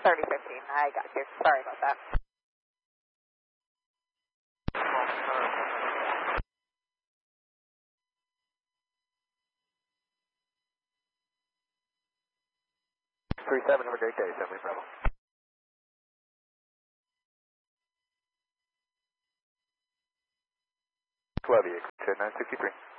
3015. I got you. Sorry about that. Three seven. Have a great day, 7 Bravo. 12 you, 963.